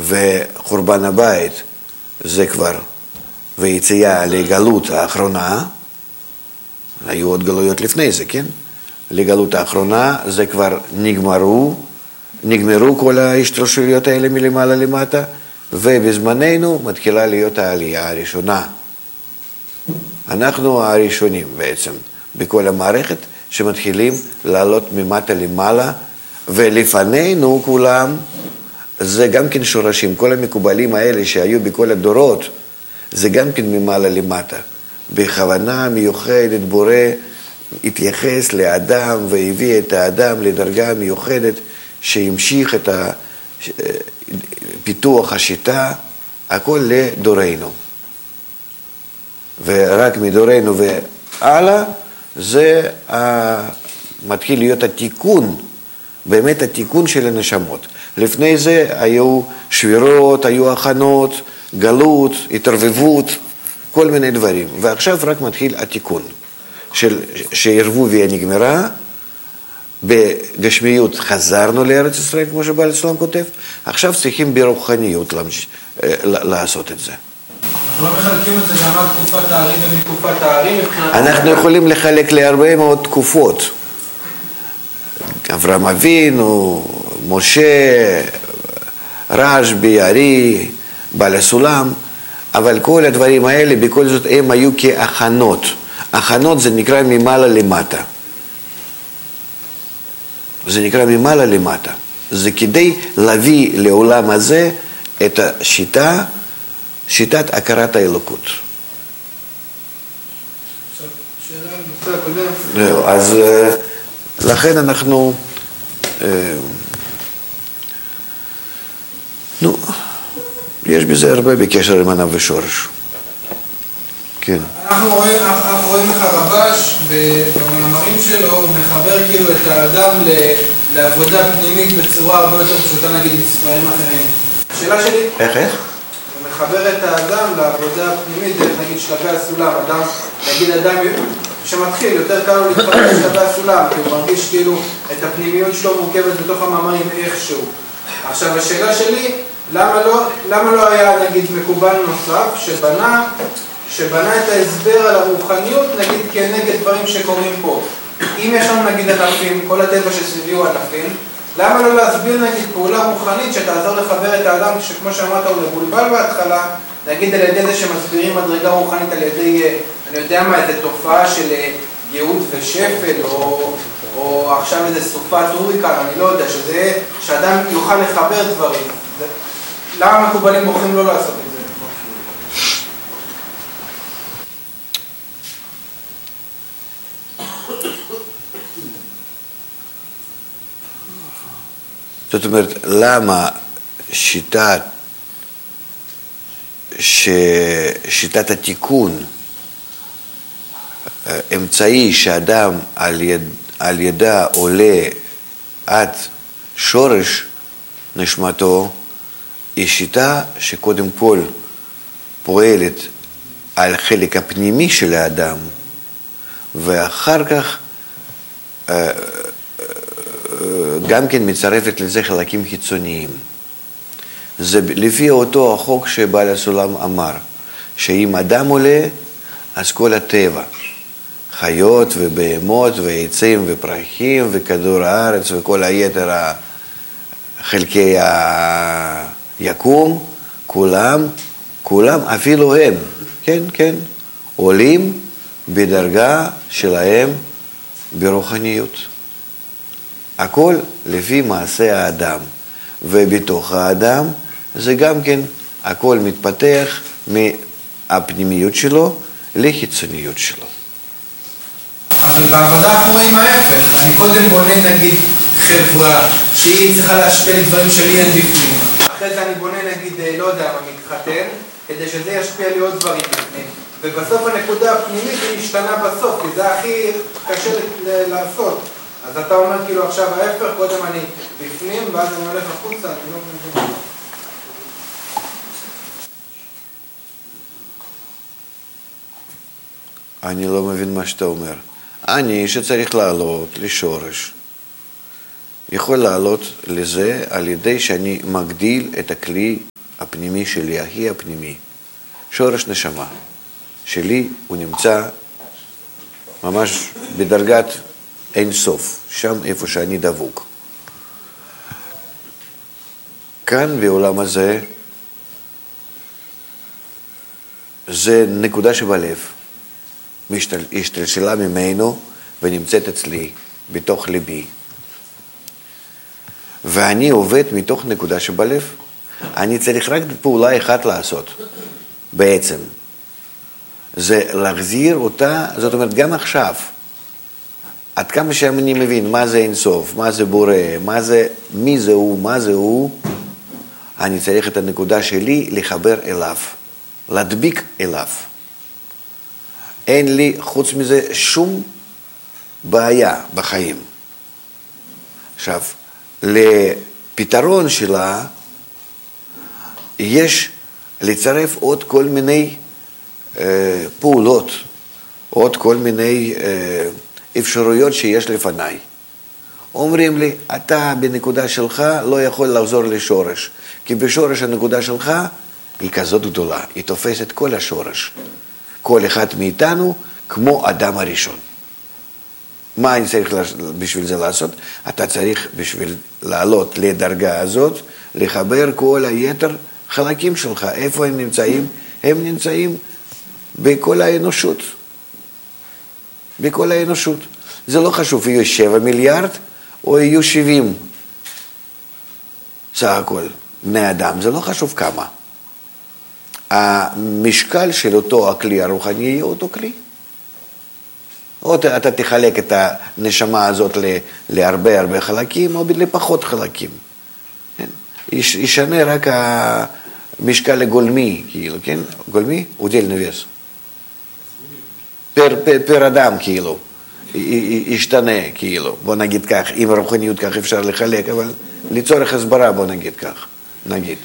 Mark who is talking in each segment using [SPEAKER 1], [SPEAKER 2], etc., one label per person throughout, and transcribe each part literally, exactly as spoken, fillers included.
[SPEAKER 1] וחורבן הבית זה כבר, ויציאה לגלות האחרונה, היו עוד גלויות לפני זה, כן? לגלות האחרונה זה כבר נגמרו, נגמרו כל ההשתלשלויות האלה מלמעלה למטה, ובזמננו מתחילה להיות העלייה הראשונה. אנחנו הראשונים בעצם בכל המערכת שמתחילים לעלות ממטה למעלה, ולפנינו כולם, זה גם כן שורשים, כל המקובלים האלה שהיו בכל הדורות, זה גם כן ממעלה למטה. בכוונה מיוחדת בורא התייחס לאדם והביא את האדם לדרגה מיוחדת שהמשיך את פיתוח השיטה, הכל לדורנו. ורק מדורנו והלאה, זה מתחיל להיות התיקון, באמת התיקון של הנשמות. לפני זה היו שבירות, היו הכנות, גלות, התערבבות, כל מיני דברים. ועכשיו רק מתחיל התיקון של שערבוביה נגמרה, בגשמיות חזרנו לארץ ישראל, כמו שבעל הסולם כותב, עכשיו צריכים ברוחניות לעשות את זה.
[SPEAKER 2] אנחנו לא מחלקים את זה גם עד תקופת הערים ומתקופת הערים מבחינת...
[SPEAKER 1] אנחנו יכולים לחלק להרבה מאוד תקופות. אברהם אבינו, משה, רשב"י, ארי, בעל הסולם, אבל כל הדברים האלה בכל זאת הם היו כהכנות. הכנות זה נקרא ממעלה למטה. זה נקרא ממעלה למטה. זה כדי להביא לעולם הזה את השיטה, שיטת הכרת האלוקות.
[SPEAKER 2] שאלה נושא הקודם.
[SPEAKER 1] אז לכן אנחנו, נו, יש בזה הרבה בקשר עם ענב ושורש. כן.
[SPEAKER 2] אנחנו רואים, אנחנו רואים איך הרבש במאמרים שלו, הוא מחבר כאילו את האדם לעבודה פנימית בצורה הרבה יותר פשוטה, נגיד מספרים אחרים. השאלה שלי...
[SPEAKER 1] איך איך?
[SPEAKER 2] הוא מחבר את האדם לעבודה הפנימית, דרך נגיד שלבי הסולם. אדם, נגיד אדם שמתחיל, יותר קל לו להתחבר לשלבי הסולם, כי הוא מרגיש כאילו את הפנימיות שלו מורכבת בתוך המאמרים איכשהו. עכשיו השאלה שלי, למה לא, למה לא היה נגיד מקובל נוסף שבנה, שבנה את ההסבר על הרוחניות נגיד כנגד דברים שקורים פה? אם יש לנו נגיד ענפים, כל הטבע שסביבי הוא ענפים, למה לא להסביר נגיד פעולה רוחנית שתעזור לחבר את האדם, שכמו שאמרת הוא מבולבל בהתחלה, נגיד על ידי זה שמסבירים מדרגה רוחנית על ידי, אני יודע מה, איזו תופעה של ייעוד ושפל, או, או עכשיו איזו סופת הוריקן, אני לא יודע, שזה, שאדם יוכל לחבר דברים. זה, למה מקובלים בוחרים לא לעשות את זה?
[SPEAKER 1] זאת אומרת, למה שיטת, שיטת התיקון, אמצעי שאדם על, יד, על ידה עולה עד שורש נשמתו, היא שיטה שקודם כל פועלת על חלק הפנימי של האדם, ואחר כך גם כן מצרפת לזה חלקים חיצוניים. זה לפי אותו החוק שבעל הסולם אמר, שאם אדם עולה, אז כל הטבע, חיות ובהמות ועצים ופרחים וכדור הארץ וכל היתר חלקי היקום, כולם, כולם אפילו הם, כן, כן, עולים בדרגה שלהם ברוחניות. הכל לפי מעשה האדם, ובתוך האדם זה גם כן הכל מתפתח מהפנימיות שלו לחיצוניות שלו.
[SPEAKER 2] אבל בעבודה אנחנו רואים ההפך. אני קודם בונה נגיד חברה שהיא צריכה להשפיע לי דברים שלי אין בפנים. אחרי זה אני בונה נגיד, לא יודע, מתחתן, כדי שזה ישפיע לי עוד דברים בפנים. ובסוף הנקודה הפנימית היא משתנה בסוף, כי זה הכי קשה לעשות. אז אתה אומר כאילו עכשיו ההפך, קודם אני בפנים, ואז אני הולך החוצה, אני לא מבין.
[SPEAKER 1] אני לא מבין מה שאתה אומר. אני שצריך לעלות לשורש, יכול לעלות לזה על ידי שאני מגדיל את הכלי הפנימי שלי, הכי הפנימי, שורש נשמה שלי, הוא נמצא ממש בדרגת אין סוף, שם איפה שאני דבוק. כאן בעולם הזה, זה נקודה שבלב, השתלשלה ממנו ונמצאת אצלי, בתוך ליבי. ואני עובד מתוך נקודה שבלב. אני צריך רק פעולה אחת לעשות, בעצם. זה להחזיר אותה, זאת אומרת, גם עכשיו, עד כמה שאני מבין מה זה אינסוף, מה זה בורא, מה זה, מי זה הוא, מה זה הוא, אני צריך את הנקודה שלי לחבר אליו, להדביק אליו. אין לי חוץ מזה שום בעיה בחיים. עכשיו, לפתרון שלה יש לצרף עוד כל מיני אה, פעולות, עוד כל מיני אה, אפשרויות שיש לפניי. אומרים לי, אתה בנקודה שלך לא יכול לחזור לשורש, כי בשורש הנקודה שלך היא כזאת גדולה, היא תופסת כל השורש. כל אחד מאיתנו כמו אדם הראשון. מה אני צריך בשביל זה לעשות? אתה צריך בשביל לעלות לדרגה הזאת, לחבר כל היתר חלקים שלך. איפה הם נמצאים? הם נמצאים בכל האנושות. בכל האנושות. זה לא חשוב, יהיו שבע מיליארד או יהיו שבעים. סך הכל, בני אדם, זה לא חשוב כמה. המשקל של אותו הכלי הרוחני יהיה אותו כלי. או אתה תחלק את הנשמה הזאת להרבה הרבה חלקים, או לפחות חלקים. ישנה רק המשקל הגולמי, כאילו, כן? גולמי? удельный вес. פר, פר, פר אדם, כאילו. ישתנה, כאילו. בוא נגיד כך, עם הרוחניות כך אפשר לחלק, אבל לצורך הסברה בוא נגיד כך. נגיד.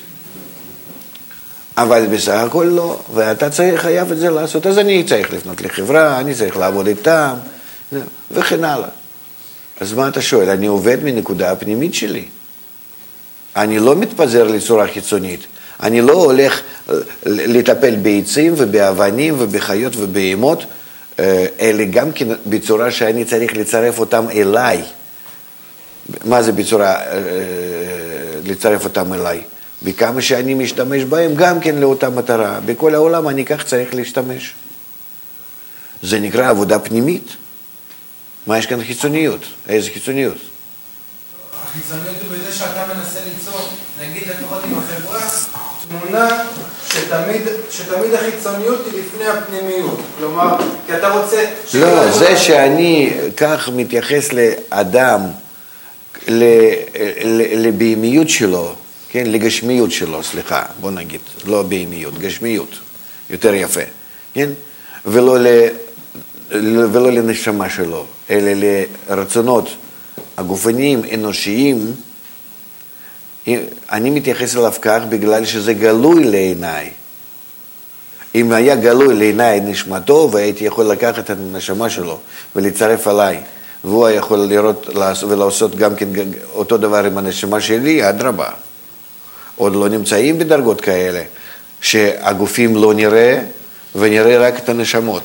[SPEAKER 1] אבל בסך הכל לא, ואתה צריך, חייב את זה לעשות, אז אני צריך לפנות לחברה, אני צריך לעבוד איתם, וכן הלאה. אז מה אתה שואל? אני עובד מנקודה הפנימית שלי. אני לא מתפזר לצורה חיצונית. אני לא הולך לטפל בעצים ובאבנים ובחיות ובהמות, אלא גם כן בצורה שאני צריך לצרף אותם אליי. מה זה בצורה לצרף אותם אליי? בכמה שאני משתמש בהם, גם כן לאותה מטרה. בכל העולם אני כך צריך להשתמש. זה נקרא עבודה פנימית. מה יש כאן חיצוניות? איזה חיצוניות?
[SPEAKER 2] החיצוניות היא בזה שאתה מנסה ליצור, נגיד לפחות עם החברה, תמונה שתמיד, שתמיד החיצוניות היא לפני הפנימיות. כלומר, כי אתה רוצה...
[SPEAKER 1] לא, זה שאני כך מתייחס לאדם, לבהמיות שלו, כן, לגשמיות שלו, סליחה, בוא נגיד, לא בהמיות, גשמיות, יותר יפה, כן? ולא, ל, ולא לנשמה שלו, אלא לרצונות הגופניים, אנושיים, אני מתייחס אליו כך בגלל שזה גלוי לעיניי. אם היה גלוי לעיניי נשמתו, והייתי יכול לקחת את הנשמה שלו ולצרף עליי, והוא היה יכול לראות ולעשות גם כן אותו דבר עם הנשמה שלי, אדרבה. עוד לא נמצאים בדרגות כאלה, שהגופים לא נראה, ונראה רק את הנשמות.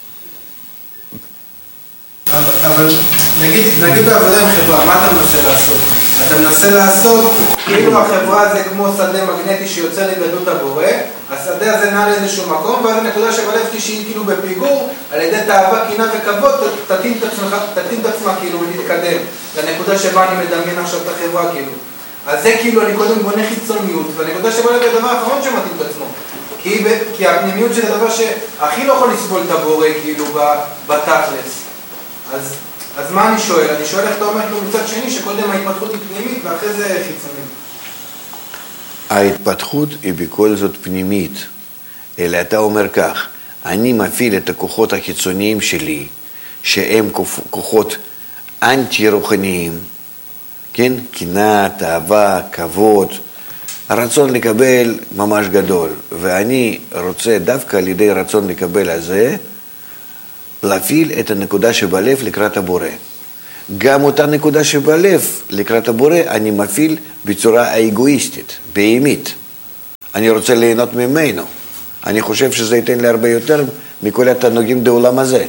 [SPEAKER 2] אבל, אבל נגיד, נגיד בעבודה עם חברה, מה אתה מנסה לעשות? אתה מנסה לעשות, כאילו החברה זה כמו שדה מגנטי שיוצא לגדות הבורא, השדה הזה נע לאיזשהו מקום, ואז הנקודה שבלב שהיא כאילו בפיגור, על ידי תאווה, קינה וכבוד, תתאים את עצמה, תתאים את עצמה כאילו ולהתקדם. לנקודה שבה אני מדמיין עכשיו את החברה כאילו. אז זה כאילו אני קודם בונה חיצוניות, והנקודה שבלב זה הדבר האחרון שמתאים את עצמו. כי, כי הפנימיות זה הדבר שהכי לא יכול לסבול את הבורא כאילו בתכלס. אז, אז מה אני שואל? אני שואל איך אתה אומר כאילו מצד שני שקודם ההתפתחות היא פנימית ואחרי זה חיצונית.
[SPEAKER 1] ההתפתחות היא בכל זאת פנימית, אלא אתה אומר כך, אני מפעיל את הכוחות החיצוניים שלי, שהם כוחות אנטי-רוחניים, כן? קנאה, תאווה, כבוד, הרצון לקבל ממש גדול, ואני רוצה דווקא על ידי רצון לקבל הזה, להפעיל את הנקודה שבלב לקראת הבורא. גם אותה נקודה שבלב לקראת הבורא אני מפעיל בצורה האגואיסטית, בהמית. אני רוצה ליהנות ממנו. אני חושב שזה ייתן לי הרבה יותר מכל התענוגים בעולם הזה.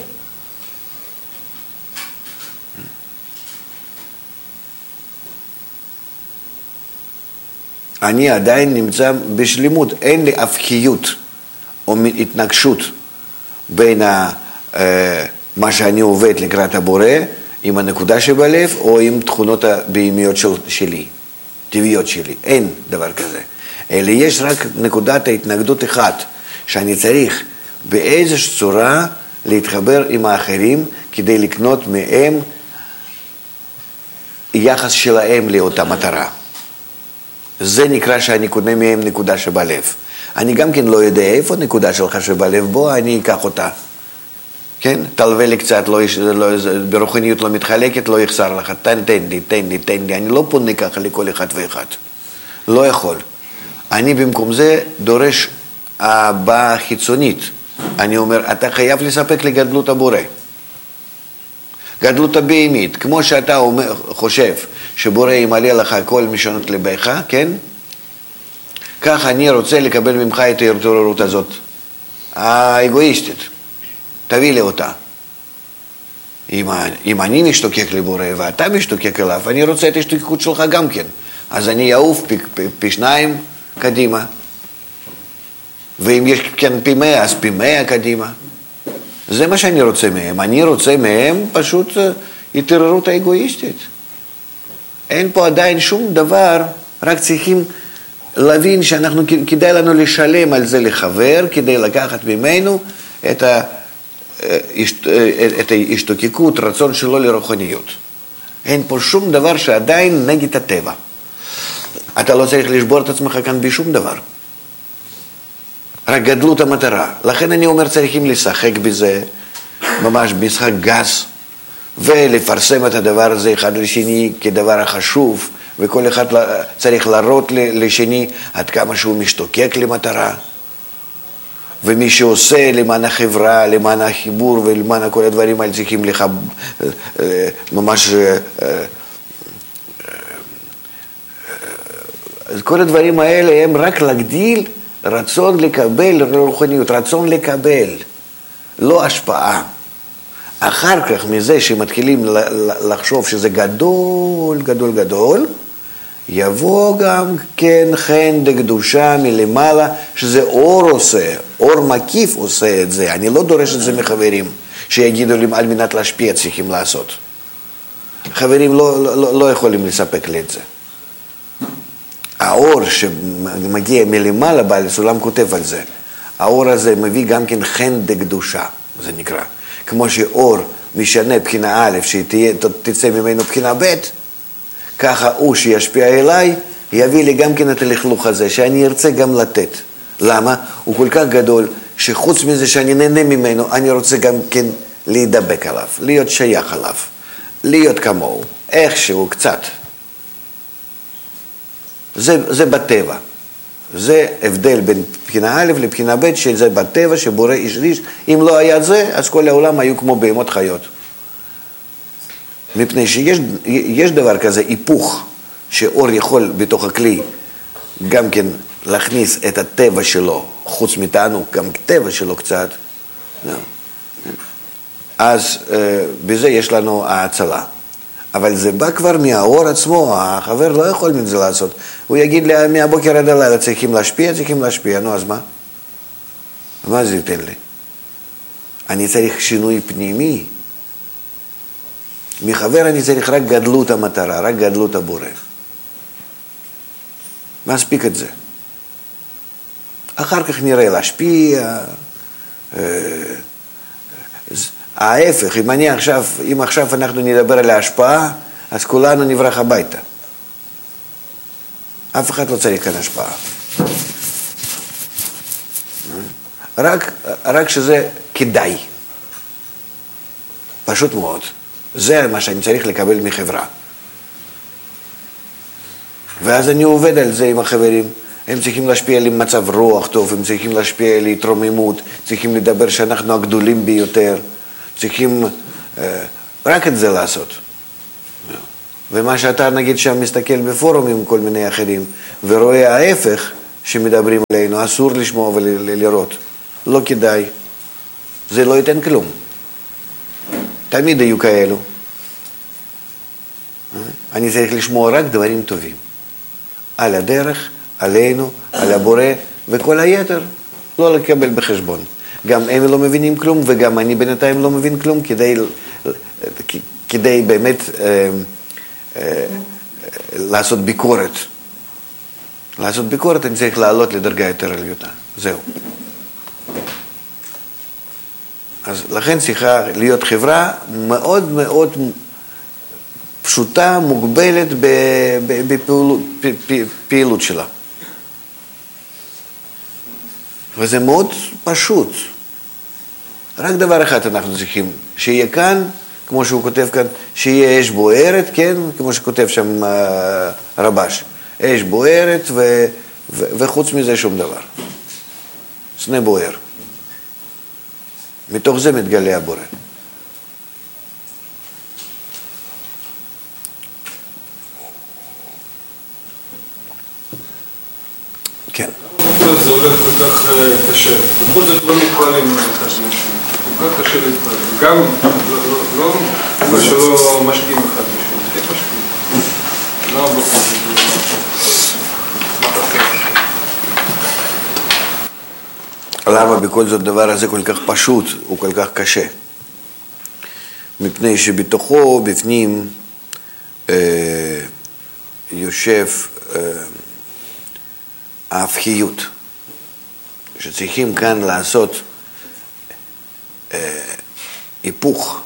[SPEAKER 1] אני עדיין נמצא בשלימות, אין לי הפכיות או התנגשות בין ה, אה, מה שאני עובד לקראת הבורא, עם הנקודה שבלב, או עם תכונות הבהמיות של, שלי, טבעיות שלי. אין דבר כזה. אלא יש רק נקודת ההתנגדות אחת, שאני צריך באיזושהי צורה להתחבר עם האחרים, כדי לקנות מהם יחס שלהם לאותה מטרה. זה נקרא שאני קונה מהם נקודה שבלב. אני גם כן לא יודע איפה נקודה שלך שבלב, בוא אני אקח אותה. כן? תלווה לי קצת, לא, לא, ברוחניות לא מתחלקת, לא יחסר לך, תן, תן לי, תן לי, תן לי. אני לא פונה ככה לכל אחד ואחד. לא יכול. אני במקום זה דורש הבאה חיצונית. אני אומר, אתה חייב לספק לגדלות הבורא. גדלות הבהמית, כמו שאתה אומר, חושב שבורא ימלא לך כל משנות לבך, כן? כך אני רוצה לקבל ממך את ההתעוררות הזאת, האגואיסטית. תביא לי אותה. אם, אם אני משתוקק לבורא ואתה משתוקק אליו, אני רוצה את ההשתוקקות שלך גם כן. אז אני אעוף פי, פי, פי שניים קדימה. ואם יש כן פי מאה, אז פי מאה קדימה. זה מה שאני רוצה מהם. אני רוצה מהם פשוט התעוררות האגואיסטית. אין פה עדיין שום דבר, רק צריכים להבין שאנחנו, כדאי לנו לשלם על זה לחבר, כדי לקחת ממנו את, ה, את ההשתוקקות, רצון שלו לרוחניות. אין פה שום דבר שעדיין נגד הטבע. אתה לא צריך לשבור את עצמך כאן בשום דבר. רק גדלות המטרה. לכן אני אומר, צריכים לשחק בזה, ממש משחק גס, ולפרסם את הדבר הזה אחד לשני כדבר החשוב, וכל אחד צריך להראות לשני עד כמה שהוא משתוקק למטרה. ומי שעושה למען החברה, למען החיבור ולמען כל הדברים האלה צריכים לך ממש... אז כל הדברים האלה הם רק להגדיל רצון לקבל רוחניות, רצון לקבל, לא השפעה. אחר כך מזה שמתחילים לחשוב שזה גדול, גדול, גדול, יבוא גם כן חן דקדושה מלמעלה, שזה אור עושה, אור מקיף עושה את זה. אני לא דורש את זה מחברים, שיגידו לי על מנת להשפיע צריכים לעשות. חברים לא, לא, לא יכולים לספק לי את זה. האור שמגיע מלמעלה, בעל סולם כותב על זה. האור הזה מביא גם כן חן דקדושה, זה נקרא. כמו שאור משנה בחינה א', שתצא ממנו בחינה ב', ככה הוא שישפיע אליי, יביא לי גם כן את הלכלוך הזה, שאני ארצה גם לתת. למה? הוא כל כך גדול, שחוץ מזה שאני נהנה ממנו, אני רוצה גם כן להידבק עליו, להיות שייך עליו, להיות כמוהו, איכשהו קצת. זה, זה בטבע. זה הבדל בין בחינה א' לבחינה ב', שזה בטבע שבורא השריש. אם לא היה זה, אז כל העולם היו כמו בהמות חיות. מפני שיש יש דבר כזה, היפוך, שאור יכול בתוך הכלי גם כן להכניס את הטבע שלו, חוץ מאיתנו, גם טבע שלו קצת. אז בזה יש לנו ההצלה. אבל זה בא כבר מהאור עצמו, החבר לא יכול מזה לעשות. הוא יגיד לי, מהבוקר עד הלילה צריכים להשפיע, צריכים להשפיע, נו אז מה? מה זה ייתן לי? אני צריך שינוי פנימי. מחבר אני צריך רק גדלות המטרה, רק גדלות הבורא. מספיק את זה. אחר כך נראה להשפיע. ההפך, אם אני עכשיו, אם עכשיו אנחנו נדבר על ההשפעה, אז כולנו נברח הביתה. אף אחד לא צריך כאן השפעה. רק, רק שזה כדאי. פשוט מאוד. זה מה שאני צריך לקבל מחברה. ואז אני עובד על זה עם החברים. הם צריכים להשפיע על מצב רוח טוב, הם צריכים להשפיע על התרוממות, צריכים לדבר שאנחנו הגדולים ביותר. צריכים אה, רק את זה לעשות. ומה שאתה נגיד שם מסתכל בפורום עם כל מיני אחרים, ורואה ההפך, שמדברים עלינו, אסור לשמוע ולראות. לא כדאי. זה לא ייתן כלום. תמיד היו כאלו. אני צריך לשמוע רק דברים טובים. על הדרך, עלינו, על הבורא, וכל היתר לא לקבל בחשבון. גם הם לא מבינים כלום, וגם אני בינתיים לא מבין כלום, כדי, כדי באמת אה, אה, לעשות ביקורת. לעשות ביקורת אני צריך לעלות לדרגה יותר עליונה. זהו. אז לכן צריכה להיות חברה מאוד מאוד פשוטה, מוגבלת בפעילות שלה. וזה מאוד פשוט. רק דבר אחד אנחנו צריכים, שיהיה כאן, כמו שהוא כותב כאן, שיהיה אש בוערת, כן? כמו שכותב שם רבש. אש בוערת ו, ו, וחוץ מזה שום דבר. סנה בוער. מתוך זה מתגלה הבורא. כן.
[SPEAKER 3] זה הולך כל כך קשה. בכל זאת לא מתפעלים אחד משהו. כל כך קשה להתפעל. גם לא מה שלא משקיעים אחד משהו. כן משקיעים. לא בכל זאת.
[SPEAKER 1] למה בכל זאת דבר הזה כל כך פשוט, הוא כל כך קשה? מפני שבתוכו, בפנים, אה, יושב אה, ההפכיות, שצריכים כאן לעשות אה, היפוך,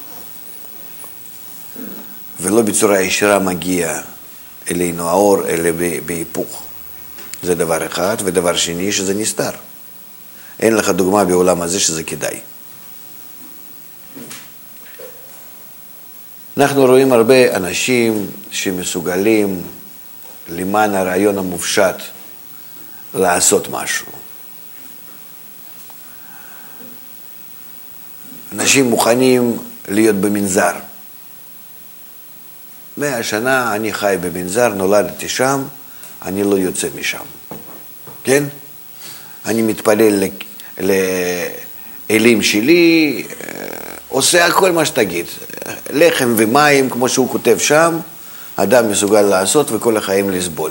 [SPEAKER 1] ולא בצורה ישירה מגיע אלינו האור, אלא בהיפוך. זה דבר אחד, ודבר שני שזה נסתר. אין לך דוגמה בעולם הזה שזה כדאי. אנחנו רואים הרבה אנשים שמסוגלים למען הרעיון המופשט לעשות משהו. אנשים מוכנים להיות במנזר. מאה שנה אני חי במנזר, נולדתי שם, אני לא יוצא משם. כן? אני מתפלל לאלים שלי, עושה הכל מה שתגיד. לחם ומים, כמו שהוא כותב שם, אדם מסוגל לעשות וכל החיים לסבול.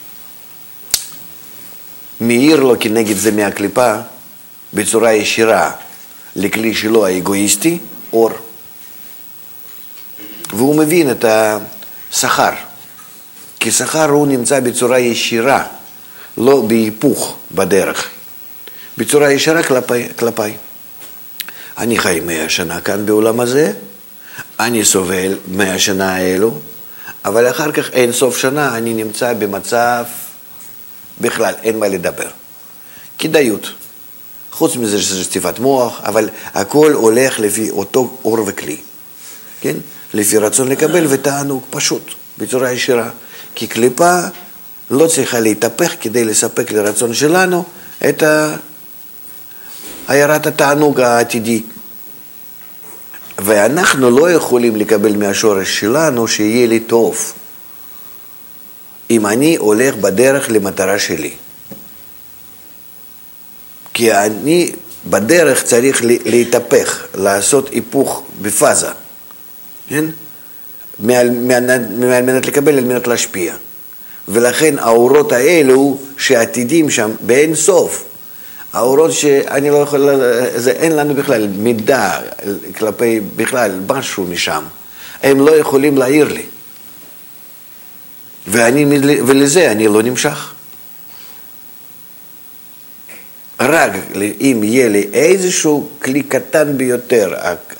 [SPEAKER 1] מאיר לו כנגד זה מהקליפה, בצורה ישירה, לכלי שלו האגואיסטי, אור. והוא מבין את השכר. כי שכר הוא נמצא בצורה ישירה, לא בהיפוך בדרך. בצורה ישרה כלפי, כלפי. אני חי מאה שנה כאן בעולם הזה, אני סובל מאה שנה האלו, אבל אחר כך אין סוף שנה אני נמצא במצב, בכלל אין מה לדבר. כדאיות. חוץ מזה שזה שטיפת מוח, אבל הכל הולך לפי אותו אור וכלי. כן? לפי רצון לקבל ותענוג פשוט, בצורה ישירה. כי קליפה לא צריכה להתהפך כדי לספק לרצון שלנו את ה... הערת התענוג העתידי. ואנחנו לא יכולים לקבל מהשורש שלנו שיהיה לי טוב. אם אני הולך בדרך למטרה שלי. כי אני בדרך צריך להתהפך, לעשות היפוך בפאזה. כן? מעל מנת לקבל, על מנת להשפיע. ולכן האורות האלו שעתידים שם באין סוף, האורות שאני לא יכול, זה אין לנו בכלל מידע כלפי בכלל משהו משם. הם לא יכולים להעיר לי. ואני, ולזה אני לא נמשך. רק אם יהיה לי איזשהו כלי קטן ביותר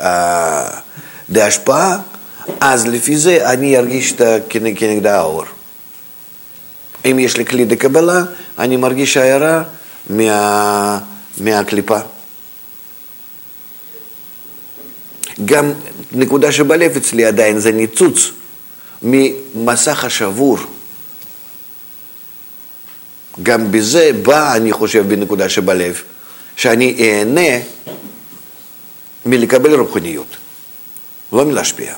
[SPEAKER 1] להשפעה, אז לפי זה אני ארגיש כנגד האור. אם יש לי כלי לקבלה, אני מרגיש הערה מה, מהקליפה. גם נקודה שבלב אצלי עדיין זה ניצוץ ממסך השבור. גם בזה בא, אני חושב, בנקודה שבלב, שאני אהנה מלקבל רוחניות, לא מלהשפיע.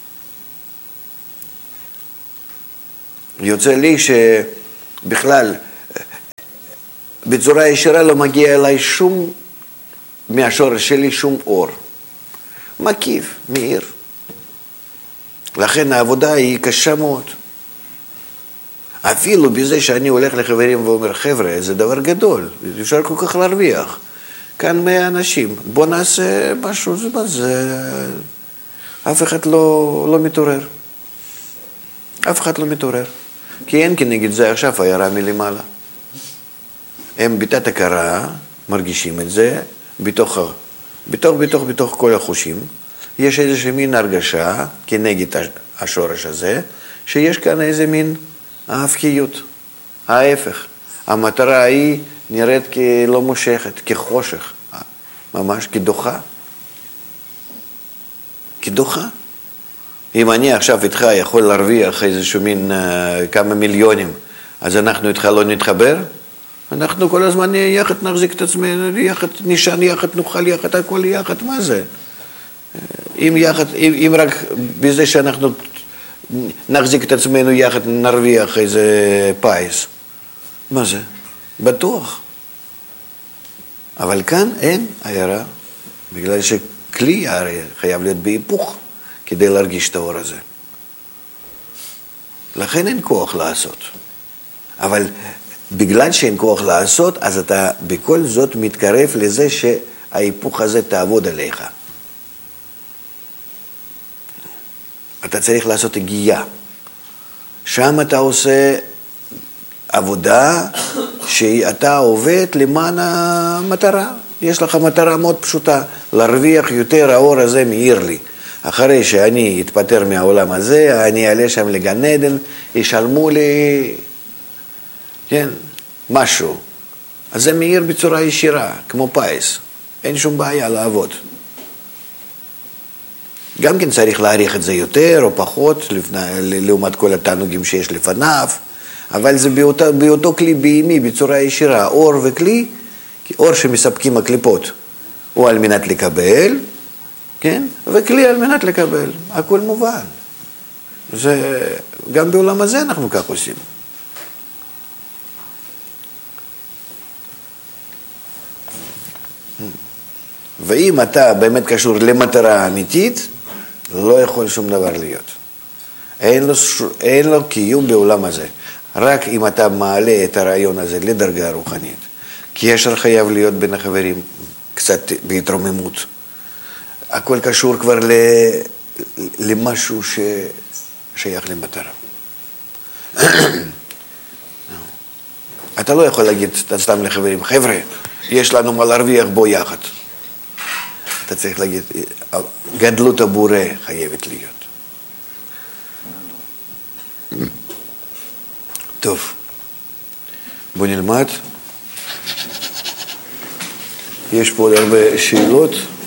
[SPEAKER 1] יוצא לי שבכלל בצורה ישירה לא מגיע אליי שום, מהשורש שלי שום אור. מקיף, מאיר. לכן העבודה היא קשה מאוד. אפילו בזה שאני הולך לחברים ואומר, חבר'ה, זה דבר גדול, אפשר כל כך להרוויח. כאן מאה אנשים, בוא נעשה משהו, זה מה זה... אף אחד לא, לא מתעורר. אף אחד לא מתעורר. כי אין כנגד זה עכשיו הערה מלמעלה. הם בתת הכרה מרגישים את זה, בתוך, בתוך, בתוך, בתוך כל החושים. יש איזושהי מין הרגשה כנגד השורש הזה, שיש כאן איזה מין ההפקיות, ההפך. המטרה היא נראית כלא מושכת, כחושך, ממש כדוחה. כדוחה. אם אני עכשיו איתך יכול להרוויח איזשהו מין uh, כמה מיליונים, אז אנחנו איתך לא נתחבר? אנחנו כל הזמן יחד נחזיק את עצמנו, יחד נשען, יחד נאכל, יחד הכל יחד, מה זה? אם, יחד, אם, אם רק בזה שאנחנו נחזיק את עצמנו יחד נרוויח איזה פייס, מה זה? בטוח. אבל כאן אין עיירה, בגלל שכלי הרי חייב להיות בהיפוך כדי להרגיש את האור הזה. לכן אין כוח לעשות. אבל בגלל שאין כוח לעשות, אז אתה בכל זאת מתקרב לזה שההיפוך הזה תעבוד עליך. אתה צריך לעשות הגייה. שם אתה עושה עבודה שאתה עובד למען המטרה. יש לך מטרה מאוד פשוטה, להרוויח יותר האור הזה מאיר לי. אחרי שאני אתפטר מהעולם הזה, אני אעלה שם לגן עדן, ישלמו לי, כן, משהו. אז זה מאיר בצורה ישירה, כמו פייס. אין שום בעיה לעבוד. גם כן צריך להעריך את זה יותר או פחות, לפני, לעומת כל התענוגים שיש לפניו, אבל זה באותו, באותו כלי בהימי, בצורה ישירה, אור וכלי, אור שמספקים הקליפות, הוא על מנת לקבל, כן? וכלי על מנת לקבל, הכל מובן. זה, גם בעולם הזה אנחנו כך עושים. ואם אתה באמת קשור למטרה אמיתית, לא יכול שום דבר להיות. אין לו, אין לו קיום בעולם הזה. רק אם אתה מעלה את הרעיון הזה לדרגה רוחנית. קשר חייב להיות בין החברים, קצת בהתרוממות. הכל קשור כבר למשהו ששייך למטרה. אתה לא יכול להגיד סתם לחברים, חבר'ה, יש לנו מה להרוויח בו יחד. אתה צריך להגיד, גדלות הבורא חייבת להיות. טוב, בוא נלמד. יש פה עוד הרבה שאלות.